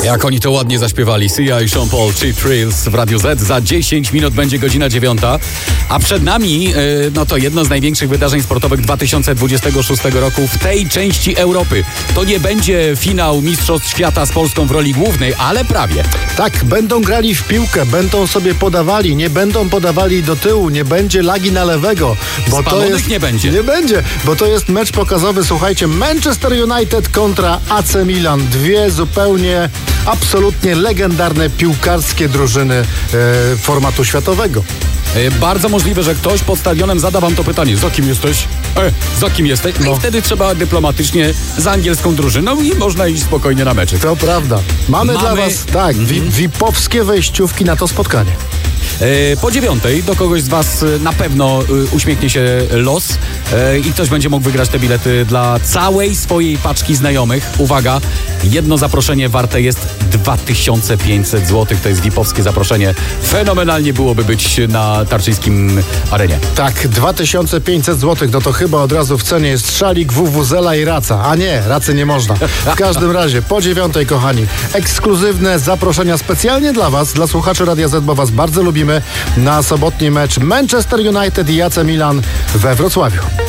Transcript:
Jak oni to ładnie zaśpiewali. Sia i Sean Paul, Cheap Thrills w Radiu Z. Za 10 minut będzie godzina 9. A przed nami, to jedno z największych wydarzeń sportowych 2026 roku w tej części Europy. To nie będzie finał Mistrzostw Świata z Polską w roli głównej, ale prawie. Tak, będą grali w piłkę, będą sobie podawali, nie będą podawali do tyłu, nie będzie lagi na lewego. Bo Spalonych to jest, nie będzie. Nie będzie, bo to jest mecz pokazowy, słuchajcie, Manchester United kontra AC Milan. Dwie zupełnie, absolutnie legendarne piłkarskie drużyny formatu światowego. Bardzo możliwe, że ktoś pod stadionem zada wam to pytanie. Za kim jesteś? Za kim jesteś? No i wtedy trzeba dyplomatycznie z angielską drużyną i można iść spokojnie na meczyk. To prawda. Mamy dla was, tak, VIP-owskie wejściówki na to spotkanie. Po 9 do kogoś z was na pewno uśmiechnie się los i ktoś będzie mógł wygrać te bilety dla całej swojej paczki znajomych. Uwaga, jedno zaproszenie warte jest 2500 zł. To jest VIP-owskie zaproszenie. Fenomenalnie byłoby być na Tarczyńskim Arenie. Tak, 2500 zł, no to chyba od razu w cenie jest szalik, wuwuzela i raca. A nie, racy nie można. W każdym razie, po 9, kochani, ekskluzywne zaproszenia specjalnie dla was, dla słuchaczy Radia Z, bo was bardzo lubimy, na sobotni mecz Manchester United i AC Milan we Wrocławiu.